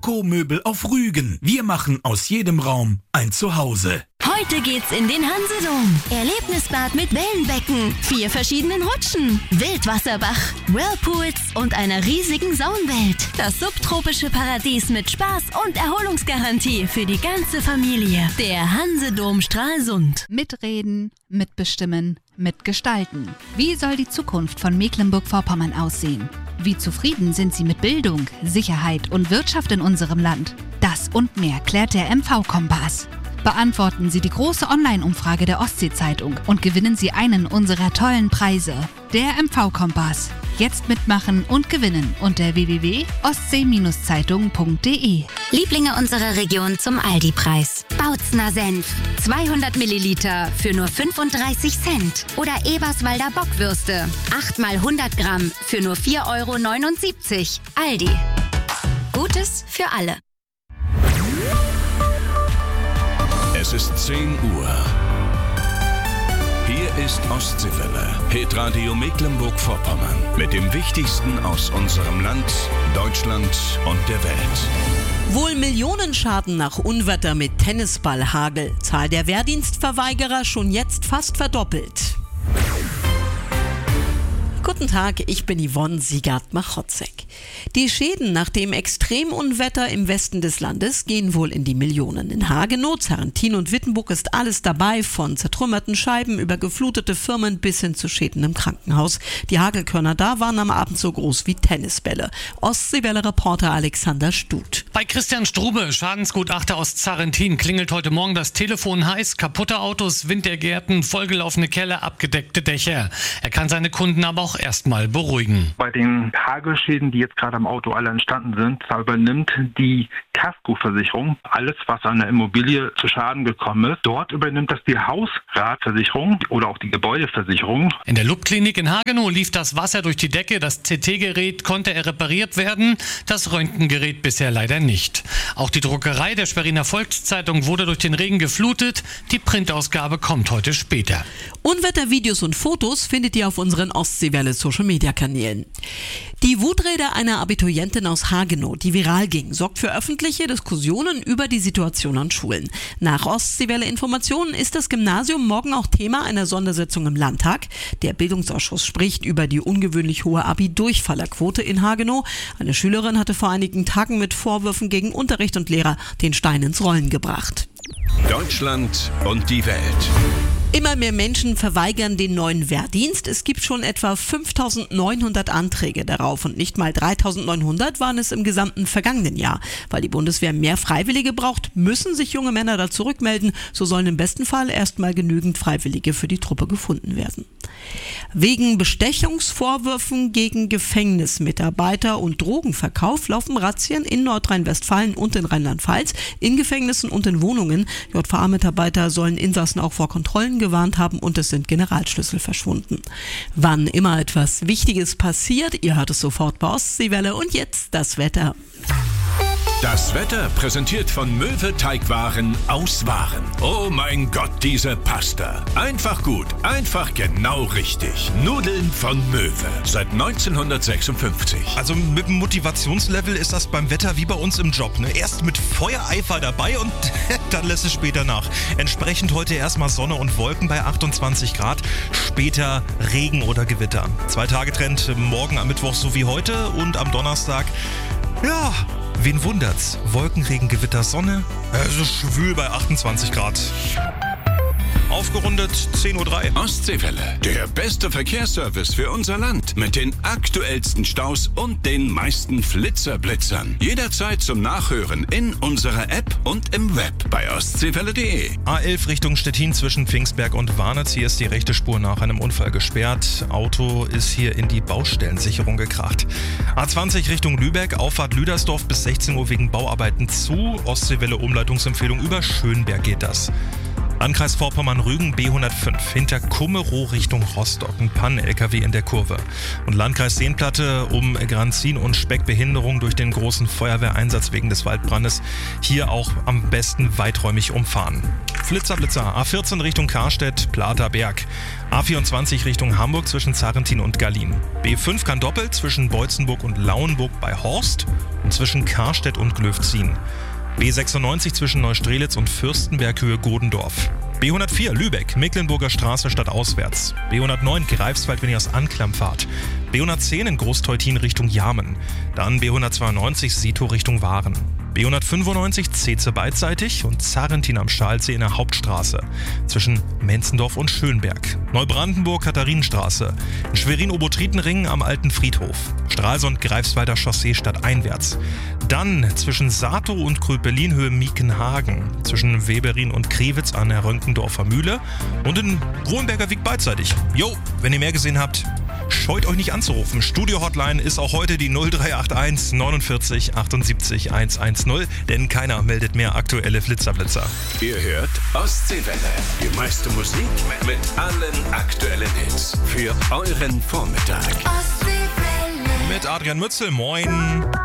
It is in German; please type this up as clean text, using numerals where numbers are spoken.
Rokoko-Möbel auf Rügen. Wir machen aus jedem Raum ein Zuhause. Heute geht's in den Hansedom. Erlebnisbad mit Wellenbecken, 4 verschiedenen Rutschen, Wildwasserbach, Whirlpools und einer riesigen Saunwelt. Das subtropische Paradies mit Spaß und Erholungsgarantie für die ganze Familie. Der Hansedom Stralsund. Mitreden, mitbestimmen, mitgestalten. Wie soll die Zukunft von Mecklenburg-Vorpommern aussehen? Wie zufrieden sind Sie mit Bildung, Sicherheit und Wirtschaft in unserem Land? Das und mehr klärt der MV-Kompass. Beantworten Sie die große Online-Umfrage der Ostsee-Zeitung und gewinnen Sie einen unserer tollen Preise. Der MV-Kompass. Jetzt mitmachen und gewinnen unter www.ostsee-zeitung.de. Lieblinge unserer Region zum Aldi-Preis. Bautzner Senf, 200 Milliliter für nur 35 Cent. Oder Eberswalder Bockwürste, 8 mal 100 Gramm für nur 4,79 €. Aldi. Gutes für alle. Es ist 10 Uhr. Hier ist Ostseewelle, Hitradio Mecklenburg-Vorpommern. Mit dem Wichtigsten aus unserem Land, Deutschland und der Welt. Wohl Millionenschaden nach Unwetter mit Tennisballhagel. Zahl der Wehrdienstverweigerer schon jetzt fast verdoppelt. Guten Tag, ich bin Yvonne Siegert-Machotzek. Die Schäden nach dem Extremunwetter im Westen des Landes gehen wohl in die Millionen. In Hagenow, Sarrentin und Wittenburg ist alles dabei, von zertrümmerten Scheiben über geflutete Firmen bis hin zu Schäden im Krankenhaus. Die Hagelkörner da waren am Abend so groß wie Tennisbälle. Ostseewelle-Reporter Alexander Stut. Bei Christian Strube, Schadensgutachter aus Sarrentin, klingelt heute Morgen das Telefon heiß. Kaputte Autos, Wintergärten, vollgelaufene Keller, abgedeckte Dächer. Er kann seine Kunden aber auch erstmal beruhigen. Bei den Hagelschäden, die jetzt gerade am Auto alle entstanden sind, da übernimmt die Kaskoversicherung alles, was an der Immobilie zu Schaden gekommen ist. Dort übernimmt das die Hausratversicherung oder auch die Gebäudeversicherung. In der LUB-Klinik in Hagenow lief das Wasser durch die Decke. Das CT-Gerät konnte repariert werden, das Röntgengerät bisher leider nicht. Auch die Druckerei der Schweriner Volkszeitung wurde durch den Regen geflutet. Die Printausgabe kommt heute später. Unwettervideos und Fotos findet ihr auf unseren Ostseewelle-Social-Media-Kanälen. Die Wutrede einer Abiturientin aus Hagenow, die viral ging, sorgt für öffentliche Diskussionen über die Situation an Schulen. Nach Ostseewelle-Informationen ist das Gymnasium morgen auch Thema einer Sondersitzung im Landtag. Der Bildungsausschuss spricht über die ungewöhnlich hohe Abi-Durchfallerquote in Hagenow. Eine Schülerin hatte vor einigen Tagen mit Vorwürfen gegen Unterricht und Lehrer den Stein ins Rollen gebracht. Deutschland und die Welt. Immer mehr Menschen verweigern den neuen Wehrdienst. Es gibt schon etwa 5.900 Anträge darauf und nicht mal 3.900 waren es im gesamten vergangenen Jahr. Weil die Bundeswehr mehr Freiwillige braucht, müssen sich junge Männer da zurückmelden. So sollen im besten Fall erstmal genügend Freiwillige für die Truppe gefunden werden. Wegen Bestechungsvorwürfen gegen Gefängnismitarbeiter und Drogenverkauf laufen Razzien in Nordrhein-Westfalen und in Rheinland-Pfalz, in Gefängnissen und in Wohnungen. JVA-Mitarbeiter sollen Insassen auch vor Kontrollen gewarnt haben und es sind Generalschlüssel verschwunden. Wann immer etwas Wichtiges passiert, ihr hört es sofort bei Ostseewelle und jetzt das Wetter. Das Wetter präsentiert von Möwe Teigwaren aus Waren. Oh mein Gott, diese Pasta. Einfach gut, einfach genau richtig. Nudeln von Möwe. Seit 1956. Also mit dem Motivationslevel ist das beim Wetter wie bei uns im Job. Ne? Erst mit Feuereifer dabei und dann lässt es später nach. Entsprechend heute erstmal Sonne und Wolken bei 28 Grad. Später Regen oder Gewitter. 2-Tage-Trend morgen am Mittwoch so wie heute und am Donnerstag. Ja, wen wundert's? Wolken, Regen, Gewitter, Sonne. Es ist schwül bei 28 Grad. Aufgerundet 10:03 Uhr. Ostseewelle, der beste Verkehrsservice für unser Land. Mit den aktuellsten Staus und den meisten Flitzerblitzern. Jederzeit zum Nachhören in unserer App und im Web bei ostseewelle.de. A11 Richtung Stettin zwischen Pfingstberg und Warnitz. Hier ist die rechte Spur nach einem Unfall gesperrt. Auto ist hier in die Baustellensicherung gekracht. A20 Richtung Lübeck, Auffahrt Lüdersdorf bis 16 Uhr wegen Bauarbeiten zu. Ostseewelle Umleitungsempfehlung über Schönberg geht das. Landkreis Vorpommern-Rügen B105 hinter Kummerow Richtung Rostock. Ein Pannen-LKW in der Kurve. Und Landkreis Seenplatte um Granzin und Speckbehinderung durch den großen Feuerwehreinsatz wegen des Waldbrandes. Hier auch am besten weiträumig umfahren. Flitzer, A14 Richtung Karstedt, Platerberg. A24 Richtung Hamburg zwischen Sarrentin und Gallien. B5 kann doppelt zwischen Beutzenburg und Lauenburg bei Horst. und zwischen Karstedt und Glöfzin. B96 zwischen Neustrelitz und Fürstenberg Höhe Godendorf. B104 Lübeck, Mecklenburger Straße stadtauswärts. B109 Greifswald, wenn ihr aus Anklam fahrt. B110 in Großteutin Richtung Jarmen. Dann B192 Sito Richtung Waren. B195 Zeze beidseitig und Zarrentin am Schalsee in der Hauptstraße zwischen Menzendorf und Schönberg. Neubrandenburg Katharinenstraße. In Schwerin-Obotritenring am Alten Friedhof. Stralsund Greifswalder Chaussee stadteinwärts. Dann zwischen Sato und Kröpelin Höhe Miekenhagen. Zwischen Weberin und Krewitz an der Rönkendorfer Mühle. Und in Wohlenberger Wieg beidseitig. Jo, wenn ihr mehr gesehen habt, scheut euch nicht anzurufen. Studio-Hotline ist auch heute die 0381 49 78 110, denn keiner meldet mehr aktuelle Flitzerblitzer. Ihr hört Ostseewelle. Die meiste Musik mit allen aktuellen Hits für euren Vormittag. Mit Adrian Mützel, moin.